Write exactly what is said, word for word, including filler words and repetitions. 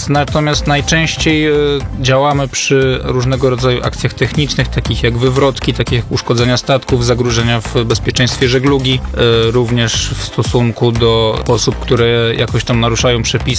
Natomiast, natomiast najczęściej działamy przy różnego rodzaju akcjach technicznych, takich jak wywrotki, takich jak uszkodzenia statków, zagrożenia w bezpieczeństwie żeglugi, również w stosunku do osób, które jakoś tam naruszają przepisy